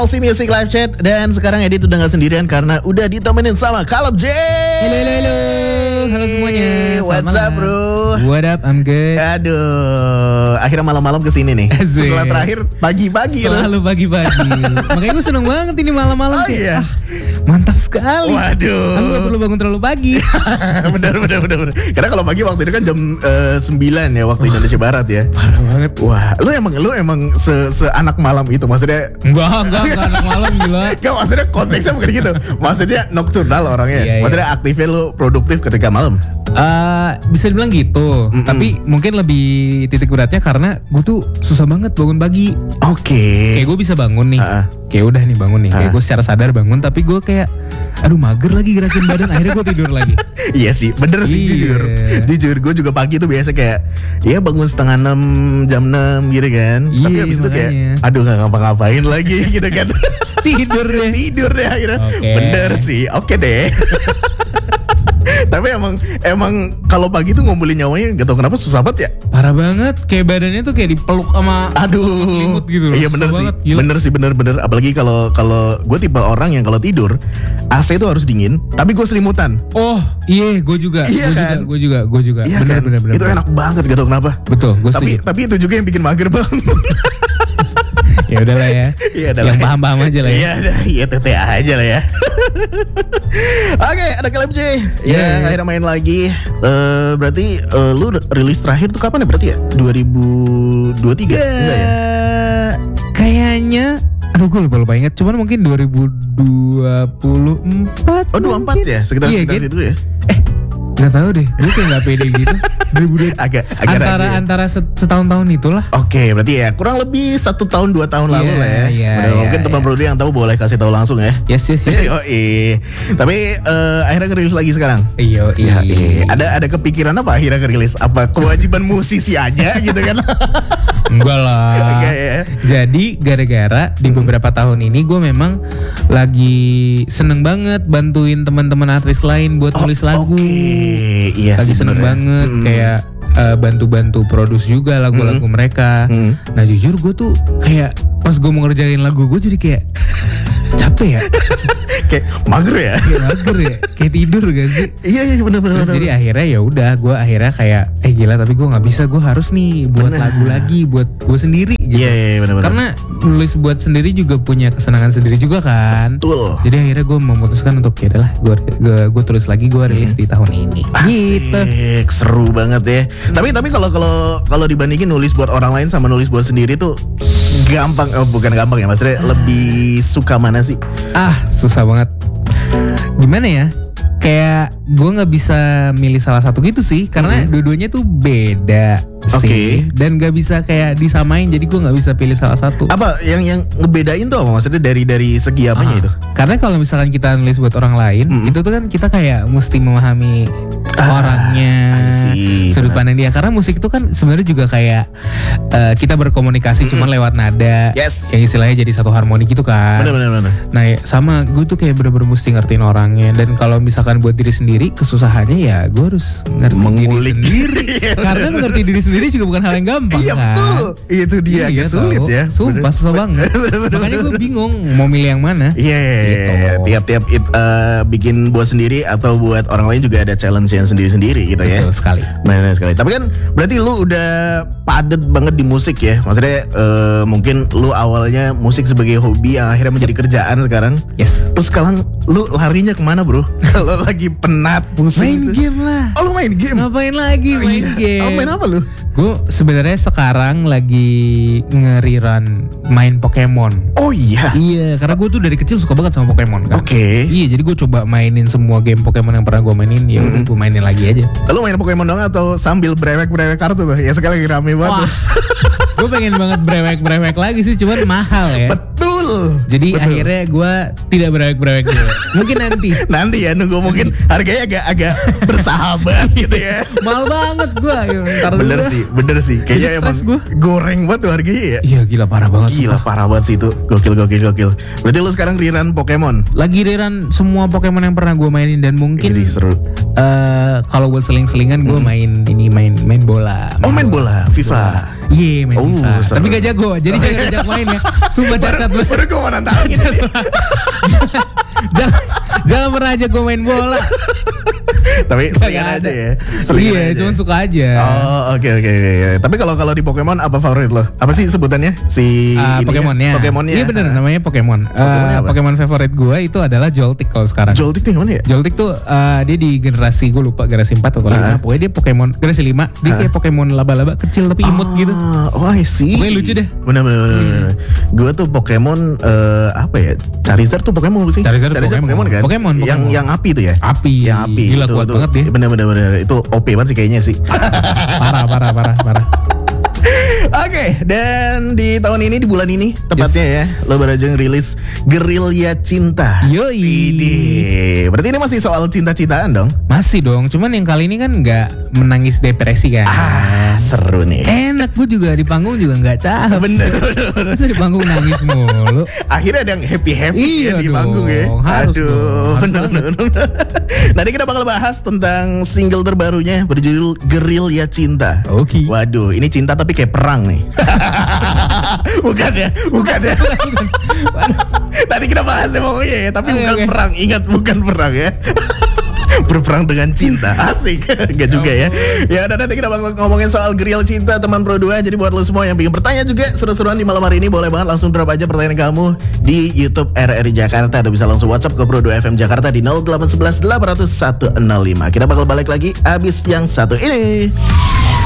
LC Music Live Chat. Dan sekarang Edit udah gak sendirian karena udah ditemenin sama Caleb J. Halo. Halo semuanya. What's up bro? What up, I'm good. Aduh, akhirnya malam-malam kesini nih. Asik. Setelah terakhir pagi-pagi tuh. Selalu pagi-pagi. Makanya gue seneng banget ini malam-malam. Oh iya. Mantap sekali. Waduh. Aku gak perlu bangun terlalu pagi. Bener. Karena kalau pagi waktu itu kan jam 9 ya waktu Indonesia Barat ya. Parah banget. Wah, lu emang se-anak malam itu, maksudnya? Enggak anak malam gila. Gak, maksudnya konteksnya bukan gitu. Maksudnya nocturnal orangnya. Iya. Maksudnya aktifnya lu produktif ketika malam. Bisa dibilang gitu. Tapi mungkin lebih titik beratnya karena gue tuh susah banget bangun pagi. Oke. Kayak gue bisa bangun nih. Kayak udah nih bangun nih. Kayak gue secara sadar bangun, tapi gue kayak aduh mager lagi gerakin badan. Akhirnya gue tidur lagi. Iya sih, bener sih. Jujur gue juga pagi tuh biasa kayak ya bangun setengah 6, jam 6 gitu kan. Iya, tapi abis itu kayak makanya. aduh gak ngapa-ngapain lagi gitu kan. Tidur deh. Akhirnya. Oke. Bener sih, oke deh. Tapi emang kalau pagi tuh ngumpulin nyawanya gak tau kenapa susah banget ya. Parah banget, kayak badannya tuh kayak dipeluk sama selimut gitu loh. Iya bener Susah sih, banget, gila. bener. Apalagi kalau gue tipe orang yang kalau tidur AC itu harus dingin, tapi gue selimutan. Oh iya, gue juga. Iya kan? Gue juga. Iya Bener. kan? Itu enak banget gak tau kenapa. Betul, gue setuju. Tapi itu juga yang bikin mager bang. Ya udahlah ya. Iya adalah. Yang paham-paham aja lah ya. Iya dah, iya TTA aja lah ya. Oke, ada Caleb J. Ya, akhirnya main lagi. Berarti lu rilis terakhir tuh kapan ya berarti ya? 2023? Enggak ya? Kayaknya aduh gue lupa ingat. Cuman mungkin 2024. Oh 24 ya? Sekitar gitu. situ ya? Gak tahu deh, gue kayak gak pede gitu. Agak antara setahun-tahun itulah. Oke, berarti ya kurang lebih 1 tahun 2 tahun lalu lah ya. Iya, Mungkin teman Brody yang tahu boleh kasih tahu langsung ya. Yes. Tapi akhirnya ngerilis lagi sekarang. Iya. Ada kepikiran apa akhirnya ngerilis? Apa kewajiban musisi aja gitu kan? Enggak lah. Enggak ya. Jadi gara-gara di beberapa tahun ini gue memang lagi seneng banget bantuin teman-teman artis lain buat nulis lagu. Iya lagi sih, seneng banget kayak bantu-bantu produce juga lagu-lagu mereka. Nah jujur gue tuh kayak pas gue mau ngerjain lagu gue jadi kayak capek ya. Kayak mager ya. Kayak tidur gak sih? Iya benar. Terus jadi akhirnya ya udah gue akhirnya kayak gila tapi gue nggak bisa, gue harus nih buat lagu lagi buat gue sendiri gitu. Iya benar. Karena nulis buat sendiri juga punya kesenangan sendiri juga kan. Betul. Jadi akhirnya gue memutuskan untuk ya udahlah gue tulis lagi, gue rilis di tahun ini. Asik, Gitu. seru banget ya. Tapi kalau dibandingin nulis buat orang lain sama nulis buat sendiri tuh gampang, bukan gampang ya, maksudnya lebih suka mana sih? Susah banget. Gimana ya? Kayak gue nggak bisa milih salah satu gitu sih, karena dua-duanya tuh beda sih, dan nggak bisa kayak disamain. Jadi gue nggak bisa pilih salah satu. Apa yang ngebedain tuh apa? Maksudnya dari segi apanya itu? Karena kalau misalkan kita nulis buat orang lain, itu tuh kan kita kayak mesti memahami orangnya, sudut pandang dia. Karena musik itu kan sebenarnya juga kayak kita berkomunikasi cuman lewat nada, yang istilahnya jadi satu harmoni gitu kan. Bener. Nah sama gue tuh kayak bener-bener mesti ngertiin orangnya. Dan kalau misalkan buat diri sendiri, kesusahannya ya gue harus ngerti mengulik diri sendiri. Karena mengerti diri sendiri juga bukan hal yang gampang. Iya kan? betul. Itu dia agak sulit ya. Sumpah susah banget. Makanya gue bingung mau milih yang mana. Iya. Tiap-tiap bikin buat sendiri atau buat orang lain juga ada challenge yang sendiri-sendiri gitu ya. Betul sekali. Benar sekali. Tapi kan berarti lu udah padet banget di musik ya. Maksudnya mungkin lu awalnya musik sebagai hobi yang akhirnya menjadi kerjaan sekarang. Yes. Terus sekarang lu larinya kemana bro? Kalau lagi penat, pusing. Main game lah. Oh lu main game? Ngapain lagi main game? Oh, main apa lu? Gue sebenarnya sekarang lagi ngeriran main Pokemon. Oh iya? Iya, karena gue tuh dari kecil suka banget sama Pokemon kan. Oke. Iya, jadi gue coba mainin semua game Pokemon yang pernah gue mainin. Ya udah gue mainin lagi aja. Lu main Pokemon dong atau sambil brewek kartu tuh? Ya sekarang lagi rame banget. Gue pengen banget brewek lagi sih, cuman mahal ya. Betul. Jadi akhirnya gue tidak brewek dulu. Mungkin nanti ya nunggu, mungkin harganya agak bersahabat gitu ya. Mahal banget gue. Bener sih. Kayaknya emang goreng banget tuh harganya ya. Iya gila parah banget. Parah banget sih itu. Gokil. Berarti lu sekarang rerun Pokemon? Lagi rerun semua Pokemon yang pernah gue mainin dan mungkin seru. Kalau buat seling-selingan gue main bola. Oh main bola, FIFA. Iya main FIFA. seru. Tapi gak jago, jadi jangan ajak main ya. Sumpah catat lu. Baru gue mau nantangin ini. Jangan pernah ajak gue main bola. Tapi seringan aja ya. Seringan Iya, aja. cuma suka aja. Oh oke. Tapi kalau di Pokemon apa favorit lo? Apa sih sebutannya? Si Pokemonnya. Pokemonnya. Iya bener namanya Pokemon. Pokemonnya apa? Pokemon favorit gue itu adalah Joltik kalau sekarang. Joltik tuh yang mana ya? Joltik tuh dia di generasi gue lupa generasi 4 atau 5. Pokoknya dia Pokemon generasi 5. Dia kayak Pokemon laba-laba kecil tapi imut gitu. Oh I see. Pokoknya lucu deh. Bener. Gue tuh Pokemon apa ya? Charizard tuh Pokemon apa sih? Charizard Pokemon kan? Pokemon. Yang api tuh ya? Api. Yang api. Gila kuat banget dia. Bener. Itu OP banget sih kayaknya sih. Parah. Oke, dan di tahun ini, di bulan ini tepatnya ya, lo baru aja ngerilis Gerilya Cinta. Yoi. Ide. Berarti ini masih soal cinta-cintaan dong? Masih dong, cuman yang kali ini kan nggak menangis depresi kan. Seru nih. Enak, gue juga di panggung juga nggak cakep. Bener. Masa di panggung nangis mulu. Akhirnya ada yang happy-happy Iya ya di dong, panggung ya. harus dong, harus bener. Nanti kita bakal bahas tentang single terbarunya berjudul Gerilya Cinta. Oke. Waduh, ini cinta tapi kayak perang nih. Bukan ya. Tadi kita bahas deh pokoknya ya, tapi bukan Oke. perang. Ingat bukan perang ya. Berperang dengan cinta. Asik. Enggak juga ya. Ya udah, nanti kita bakal ngomongin soal Gerilya Cinta teman Pro 2. Jadi buat lo semua yang pengen bertanya juga seru-seruan di malam hari ini, boleh banget langsung drop aja pertanyaan kamu di YouTube RRI Jakarta, atau bisa langsung WhatsApp ke Pro 2 FM Jakarta di 0811 800 105. Kita bakal balik lagi abis yang satu ini.